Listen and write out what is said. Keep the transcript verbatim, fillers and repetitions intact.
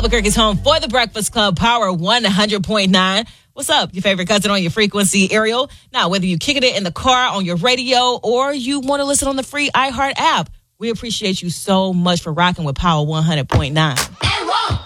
Albuquerque's home for the Breakfast Club, Power one hundred point nine. What's up? Your favorite cousin on your frequency, Ariel. Now, whether you're kicking it in the car, on your radio, or you want to listen on the free iHeart app, we appreciate you so much for rocking with Power one hundred point nine.